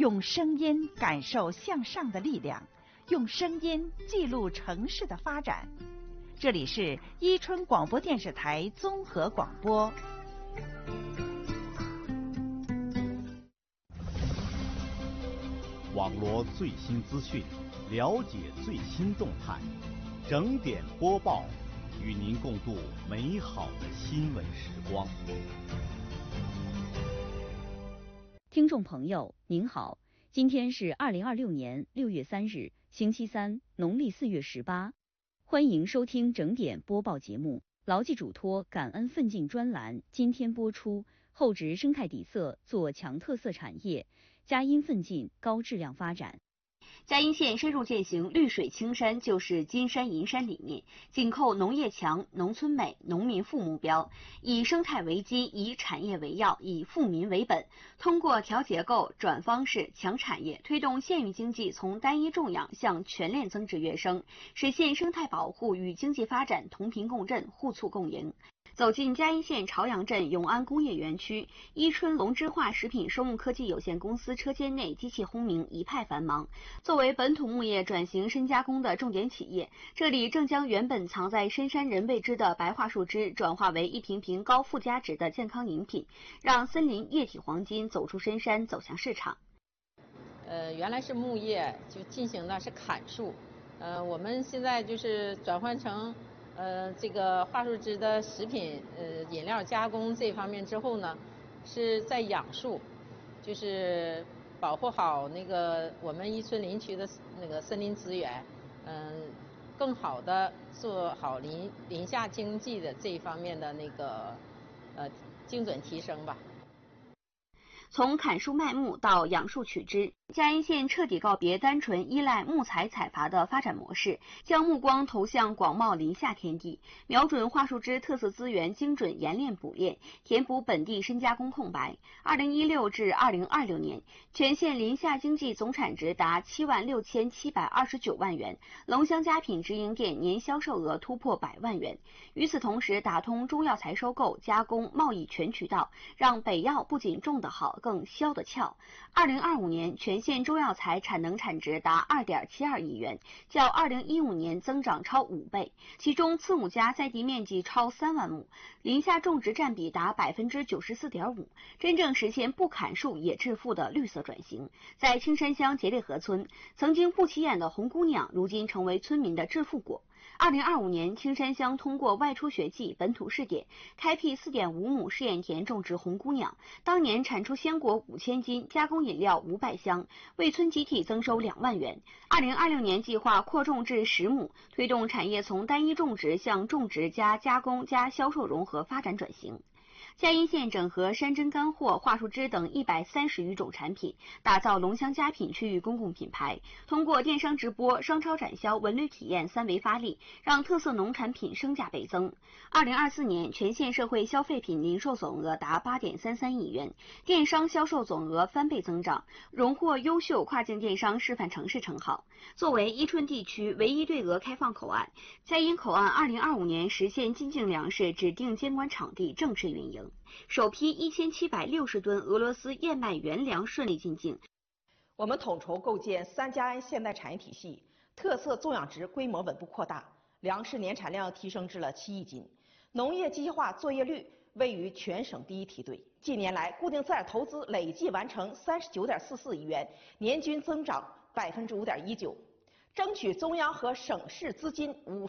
用声音感受向上的力量，用声音记录城市的发展。这里是伊春广播电视台综合广播。 网罗最新资讯，了解最新动态，整点播报，与您共度美好的新闻时光。 听众朋友您好，今天是2026年6月3日，星期三，农历4月18。欢迎收听整点播报节目。牢记嘱托，感恩奋进专栏今天播出。厚植生态底色，做强特色产业，佳音奋进，高质量发展。 嘉荫县深入践行绿水青山就是金山银山理念，紧扣农业强、农村美、农民富目标，以生态为基，以产业为要，以富民为本，通过调结构、转方式、强产业，推动县域经济从单一种养向全链增值跃升，实现生态保护与经济发展同频共振、互促共赢。走进嘉荫县朝阳镇永安工业园区，伊春龙之化食品生物科技有限公司车间内机器轰鸣，一派繁忙。作为本土牧业转型深加工的重点企业，这里正将原本藏在深山人未知的白桦树枝转化为一瓶瓶高附加值的健康饮品，让森林液体黄金走出深山，走向市场。 原来是牧业，就进行的是砍树，我们现在就是转换成这个桦树枝的食品饮料加工这方面之后呢，是在养树，就是保护好那个我们伊春林区的那个森林资源，更好的做好林下经济的这一方面的那个精准提升吧。 从砍树卖木到养树取枝，嘉荫县彻底告别单纯依赖木材采伐的发展模式，将目光投向广袤林下天地，瞄准桦树枝特色资源，精准冶炼补炼，填补本地深加工空白。2016至2026年，全县林下经济总产值达76729万元，龙香佳品直营店年销售额突破100万元。与此同时，打通中药材收购、加工、贸易全渠道，让北药不仅种得好，更销得俏。2025年，全县中药材产能产值达2.72亿元，较2015年增长超5倍。其中，次母家在地面积超3万亩，林下种植占比达94.5%，真正实现不砍树也致富的绿色转型。在青山乡结烈河村，曾经不起眼的红姑娘，如今成为村民的致富果。2025年，青山乡通过外出学季本土试点，开辟4.5亩试验田种植红姑娘，当年产出鲜果5000斤，加工饮料500箱，为村集体增收2万元。2026年计划扩种至10亩，推动产业从单一种植向种植加加工加销售融合发展转型。嘉荫县整合山珍干货、桦树枝等130余种产品，打造龙香佳品区域公共品牌。通过电商直播、商超展销、文旅体验3维发力，让特色农产品升价倍增。2024年，全县社会消费品零售总额达8.33亿元，电商销售总额翻倍增长，荣获优秀跨境电商示范城市称号。作为伊春地区唯一对俄开放口岸，嘉荫口岸2025年实现进境粮食指定监管场地正式运营。首批1760吨俄罗斯燕麦原粮顺利进境。 我们统筹构建3家安现代产业体系，特色种养殖规模稳步扩大，粮食年产量提升至了7亿斤，农业机械化作业率位于全省第一梯队。近年来，固定资产投资累计完成39.44亿元，年均增长5.19%。争取中央和省市资金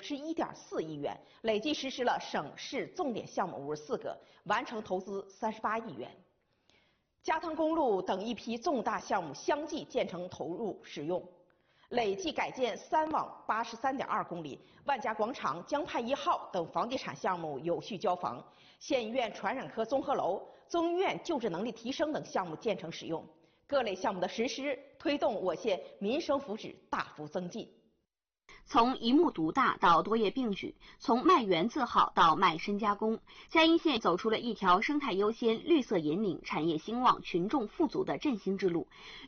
51.4亿元，累计实施了省市重点项目54个，完成投资38亿元。加汤公路等一批重大项目相继建成投入使用，累计改建3网83.2公里，万家广场、江畔1号等房地产项目有序交房，县医院传染科综合楼、中医院救治能力提升等项目建成使用。各类项目的实施，推动我县民生福祉大幅增进。 从一目独大到多业并举，从卖原字号到卖深加工，嘉荫县走出了一条生态优先、绿色引领、产业兴旺、群众富足的振兴之路。